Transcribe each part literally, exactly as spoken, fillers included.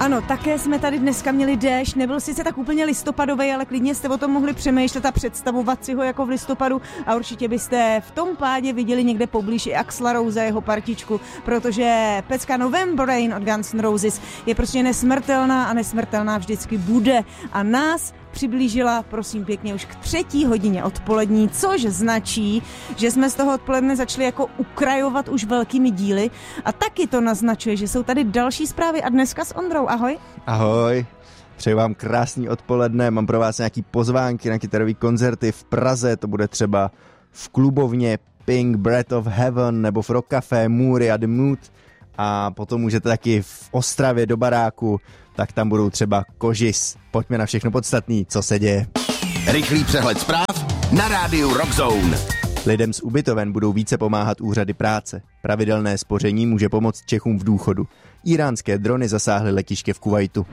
Ano, také jsme tady dneska měli déšť, nebyl sice tak úplně listopadový, ale klidně jste o tom mohli přemýšlet a představovat si ho jako v listopadu a určitě byste v tom pádě viděli někde poblíž i Axla Rose a jeho partičku, protože pecka November Rain od Guns N' Roses je prostě nesmrtelná a nesmrtelná vždycky bude a nás přiblížila, prosím pěkně, už k třetí hodině odpolední, což značí, že jsme z toho odpoledne začali jako ukrajovat už velkými díly a taky to naznačuje, že jsou tady další zprávy a dneska s Ondrou. Ahoj. Ahoj. Přeju vám krásný odpoledne, mám pro vás nějaký pozvánky na kytarový koncerty v Praze, to bude třeba v klubovně Pink, Breath of Heaven nebo v Rock Café, Můry a The Mood a potom můžete taky v Ostravě do baráku, tak tam budou třeba Kožis. Pojďme na všechno podstatný, co se děje. Rychlý přehled zpráv na rádiu Rock Zone. Lidem z ubytoven budou více pomáhat úřady práce. Pravidelné spoření může pomoct Čechům v důchodu. Íránské drony zasáhly letiště v Kuvajtu.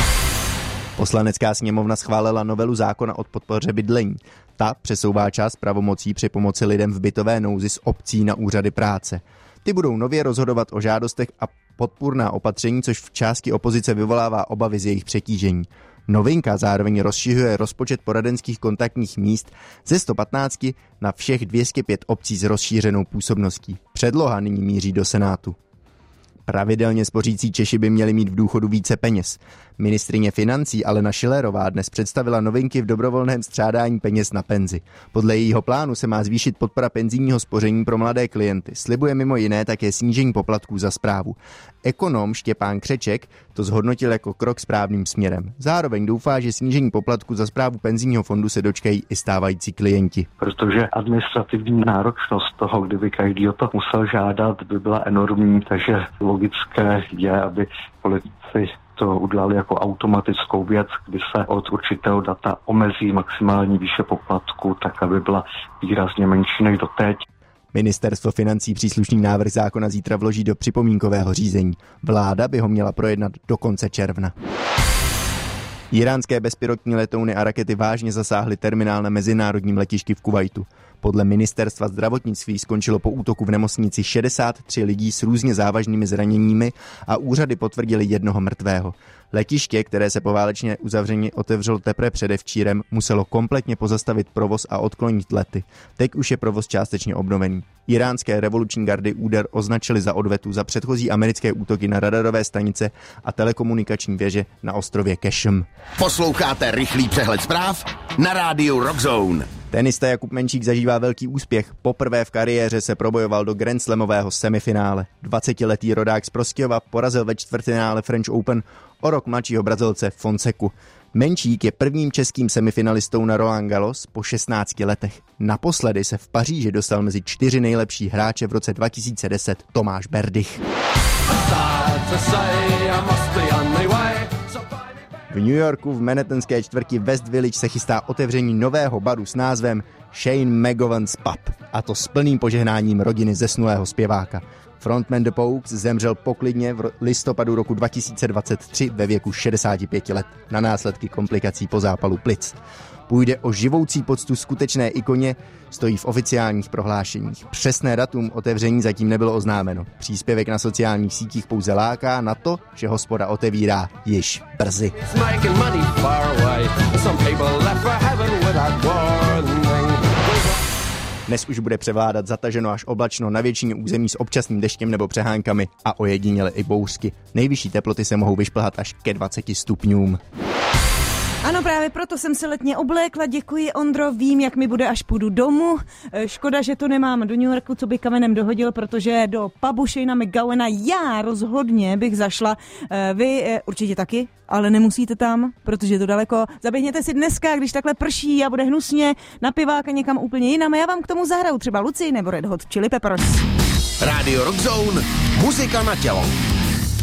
Poslanecká sněmovna schválila novelu zákona o podpoře bydlení. Ta přesouvá část pravomocí při pomoci lidem v bytové nouzi z obcí na úřady práce. Ty budou nově rozhodovat o žádostech a podpůrná opatření, což v části opozice vyvolává obavy z jejich přetížení. Novinka zároveň rozšiřuje rozpočet poradenských kontaktních míst ze sto patnáct na všech dvě stě pět obcí s rozšířenou působností. Předloha nyní míří do Senátu. Pravidelně spořící Češi by měli mít v důchodu více peněz. Ministryně financí Alena Schillerová dnes představila novinky v dobrovolném střádání peněz na penzi. Podle jejího plánu se má zvýšit podpora penzijního spoření pro mladé klienty. Slibuje mimo jiné také snížení poplatků za správu. Ekonom Štěpán Křeček to zhodnotil jako krok správným směrem. Zároveň doufá, že snížení poplatku za správu penzijního fondu se dočkají i stávající klienti. Protože administrativní náročnost toho, kdyby každý o to musel žádat, by byla enormní, takže logické je, aby politici to udělali jako automatickou věc, kdy se od určitého data omezí maximální výše poplatku, tak aby byla výrazně menší než doteď. Ministerstvo financí příslušný návrh zákona zítra vloží do připomínkového řízení. Vláda by ho měla projednat do konce června. Íránské bezpilotní letouny a rakety vážně zasáhly terminál na mezinárodním letišti v Kuvajtu. Podle ministerstva zdravotnictví skončilo po útoku v nemocnici šedesát tři lidí s různě závažnými zraněními a úřady potvrdily jednoho mrtvého. Letiště, které se poválečně uzavření otevřelo teprve předevčírem, muselo kompletně pozastavit provoz a odklonit lety. Teď už je provoz částečně obnovený. Iránské revoluční gardy úder označili za odvetu za předchozí americké útoky na radarové stanice a telekomunikační věže na ostrově Cashem. Posloucháte rychlý přehled zpráv na rádiu Rock Zone. Tenista Jakub Menčík zažívá velký úspěch. Poprvé v kariéře se probojoval do Grand Slamového semifinále. dvacetiletý rodák z Prostějova porazil ve čtvrtfinále French Open o rok mladšího Brazilce Fonseku. Menčík je prvním českým semifinalistou na Roland Garros po šestnácti letech. Naposledy se v Paříži dostal mezi čtyři nejlepší hráče v roce dva tisíce deset Tomáš Berdych. V New Yorku v manhattanské čtvrti West Village se chystá otevření nového baru s názvem Shane McGovern's Pub, a to s plným požehnáním rodiny zesnulého zpěváka. Frontman The Pogues zemřel poklidně v listopadu roku dva tisíce dvacet tři ve věku šedesáti pěti let na následky komplikací po zápalu plic. Půjde o živoucí poctu skutečné ikoně, stojí v oficiálních prohlášeních. Přesné datum otevření zatím nebylo oznámeno. Příspěvek na sociálních sítích pouze láká na to, že hospoda otevírá již brzy. Dnes už bude převládat zataženo až oblačno na většině území s občasným deštěm nebo přehánkami a ojediněle i bouřky. Nejvyšší teploty se mohou vyšplhat až ke dvaceti stupňům. Ano, právě proto jsem se letně oblékla, děkuji Ondro, vím, jak mi bude, až půjdu domů. Škoda, že to nemám do New Yorku, co by kamenem dohodil, protože do pubu Shanea McGovena já rozhodně bych zašla. Vy určitě taky, ale nemusíte tam, protože je to daleko. Zaběhněte si dneska, když takhle prší a bude hnusně, na piváka někam úplně jinam a já vám k tomu zahraju třeba Luci nebo Red Hot Chili Peppers. Radio Rock Zone, muzika na tělo.